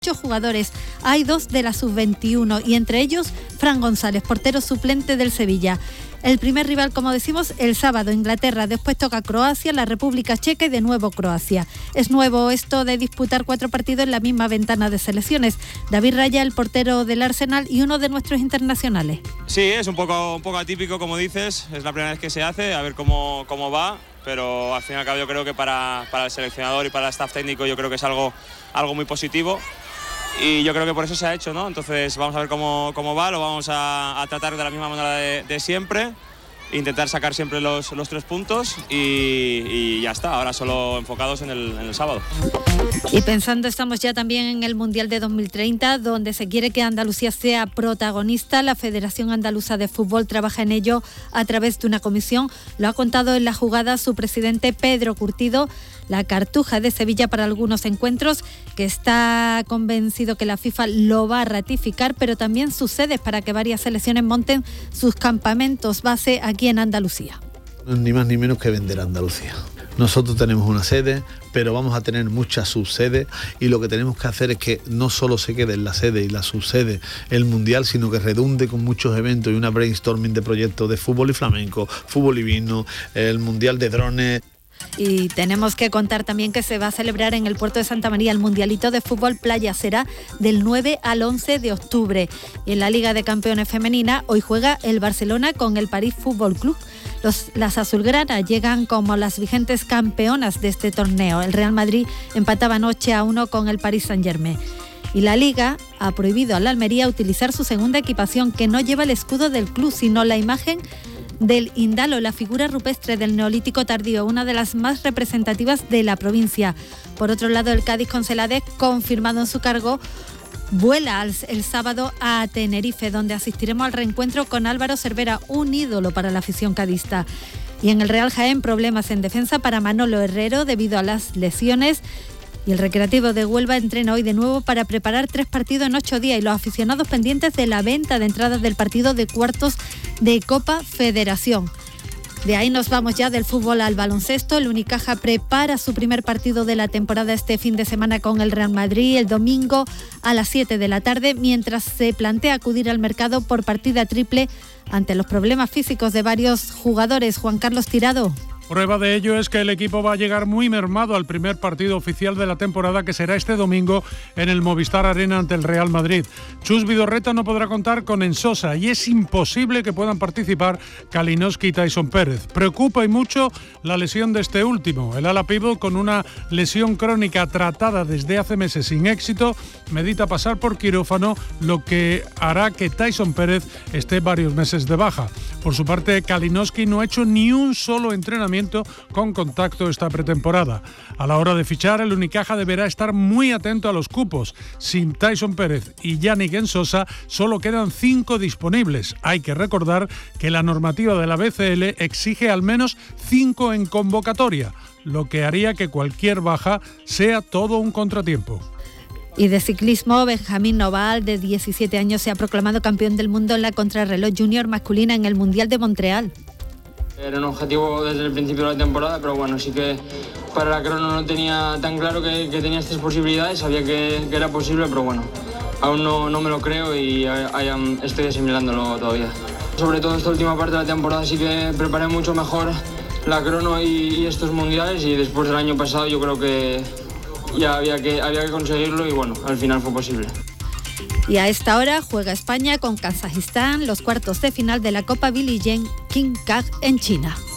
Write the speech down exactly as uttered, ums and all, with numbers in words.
Ocho jugadores, hay dos de la sub veintiuno y entre ellos Fran González, portero suplente del Sevilla. El primer rival, como decimos, el sábado, Inglaterra, después toca Croacia, la República Checa y de nuevo Croacia. Es nuevo esto de disputar cuatro partidos en la misma ventana de selecciones. David Raya, el portero del Arsenal y uno de nuestros internacionales. Sí, es un poco, un poco atípico, como dices, es la primera vez que se hace, a ver cómo, cómo va, pero al fin y al cabo yo creo que para, para el seleccionador y para el staff técnico yo creo que es algo, algo muy positivo. Y yo creo que por eso se ha hecho, ¿no? Entonces vamos a ver cómo, cómo va, lo vamos a, a tratar de la misma manera de, de siempre, intentar sacar siempre los, los tres puntos y, y ya está, ahora solo enfocados en el, en el sábado. Y pensando, estamos ya también en el Mundial de dos mil treinta, donde se quiere que Andalucía sea protagonista. La Federación Andaluza de Fútbol trabaja en ello a través de una comisión. Lo ha contado en la jugada su presidente Pedro Curtido, la Cartuja de Sevilla para algunos encuentros, que está convencido que la FIFA lo va a ratificar, pero también sus sedes para que varias selecciones monten sus campamentos base aquí en Andalucía. Ni más ni menos que vender a Andalucía. Nosotros tenemos una sede, pero vamos a tener muchas subsedes y lo que tenemos que hacer es que no solo se quede en la sede y la subsede el Mundial, sino que redunde con muchos eventos y una brainstorming de proyectos de fútbol y flamenco, fútbol y vino, el Mundial de drones. Y tenemos que contar también que se va a celebrar en el puerto de Santa María el Mundialito de Fútbol Playa. Será del nueve al once de octubre. Y en la Liga de Campeones Femenina hoy juega el Barcelona con el París Fútbol Club. Los, las azulgranas llegan como las vigentes campeonas de este torneo. El Real Madrid empataba anoche a uno con el Paris Saint-Germain. Y la Liga ha prohibido a la Almería utilizar su segunda equipación, que no lleva el escudo del club, sino la imagen del Indalo, la figura rupestre del Neolítico tardío, una de las más representativas de la provincia. Por otro lado, el Cádiz con Celades, confirmado en su cargo, vuela el sábado a Tenerife, donde asistiremos al reencuentro con Álvaro Cervera, un ídolo para la afición cadista. Y en el Real Jaén, problemas en defensa para Manolo Herrero debido a las lesiones. Y el Recreativo de Huelva entrena hoy de nuevo para preparar tres partidos en ocho días y los aficionados pendientes de la venta de entradas del partido de cuartos de Copa Federación. De ahí nos vamos ya del fútbol al baloncesto. El Unicaja prepara su primer partido de la temporada este fin de semana con el Real Madrid el domingo a las siete de la tarde, mientras se plantea acudir al mercado por partida triple ante los problemas físicos de varios jugadores. Juan Carlos Tirado. Prueba de ello es que el equipo va a llegar muy mermado al primer partido oficial de la temporada, que será este domingo en el Movistar Arena ante el Real Madrid. Chus Vidorreta no podrá contar con Ensosa y es imposible que puedan participar Kalinowski y Tyson Pérez. Preocupa y mucho la lesión de este último. El ala pívot, con una lesión crónica tratada desde hace meses sin éxito, medita pasar por quirófano, lo que hará que Tyson Pérez esté varios meses de baja. Por su parte, Kalinowski no ha hecho ni un solo entrenamiento con contacto esta pretemporada. A la hora de fichar, el Unicaja deberá estar muy atento a los cupos. Sin Tyson Pérez y Yannick Ensosa, solo quedan cinco disponibles. Hay que recordar que la normativa de la B C L exige al menos cinco en convocatoria, lo que haría que cualquier baja sea todo un contratiempo. Y de ciclismo, Benjamín Noval, de diecisiete años, se ha proclamado campeón del mundo en la contrarreloj junior masculina en el Mundial de Montreal. Era un objetivo desde el principio de la temporada, pero bueno, sí que para la crono no tenía tan claro que, que tenía estas posibilidades, sabía que, que era posible, pero bueno, aún no, no me lo creo y I, I estoy asimilándolo todavía. Sobre todo esta última parte de la temporada sí que preparé mucho mejor la crono y, y estos mundiales, y después del año pasado yo creo que ya había que, había que conseguirlo y bueno, al final fue posible. Y a esta hora juega España con Kazajistán los cuartos de final de la Copa Billie Jean King Kag en China.